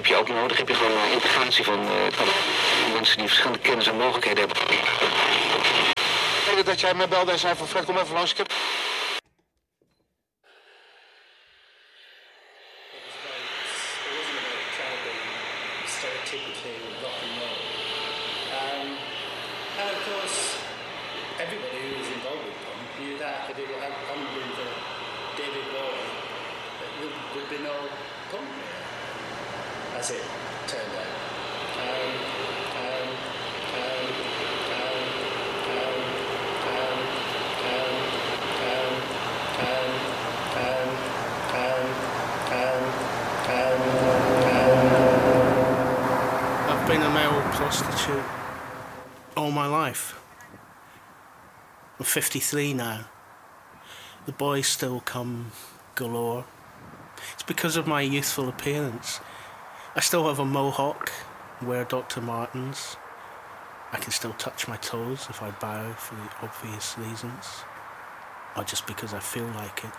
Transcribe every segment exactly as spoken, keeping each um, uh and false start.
heb je ook nodig. Heb je gewoon uh, integratie van uh, mensen die verschillende kennis en mogelijkheden hebben. Ik weet dat jij mij belde en zei van Fred, kom even langs. Ik heb... Everybody who was involved with them knew that if it hadn't been for David Bowie, there would be no punk there, as it turned out. Um, um, um, um, um, um, um, um, um, um, I've been a male prostitute all my life. I'm fifty-three now. The boys still come galore. It's because of my youthful appearance. I still have a mohawk, wear Doctor Martens. I can still touch my toes if I bow for the obvious reasons, or just because I feel like it.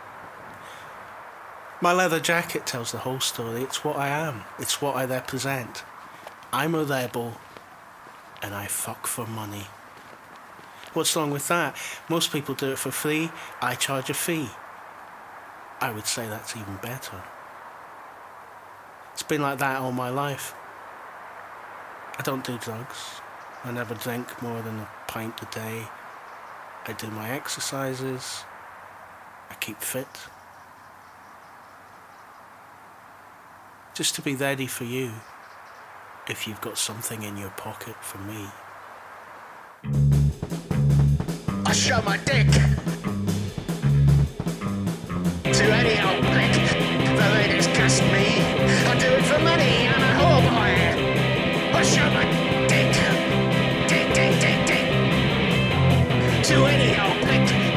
My leather jacket tells the whole story. It's what I am. It's what I represent. I'm a rebel, and I fuck for money. What's wrong with that? Most people do it for free. I charge a fee. I would say that's even better. It's been like that all my life. I don't do drugs. I never drink more than a pint a day. I do my exercises. I keep fit. Just to be ready for you, if you've got something in your pocket for me. I show my dick to any old prick.